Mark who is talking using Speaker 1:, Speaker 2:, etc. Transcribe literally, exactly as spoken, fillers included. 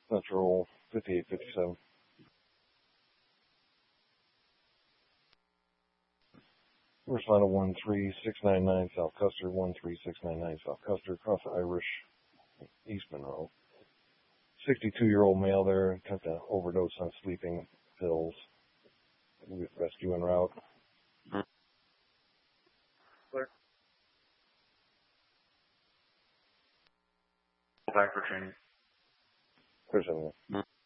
Speaker 1: Central fifty-eight fifty-seven. First final one three six nine nine South Custer, one three six nine nine South Custer, across the Irish, East Monroe. sixty-two-year-old male there, attempted to overdose on sleeping pills. With rescue en route.
Speaker 2: Clear. Back for training.
Speaker 1: Clear seven.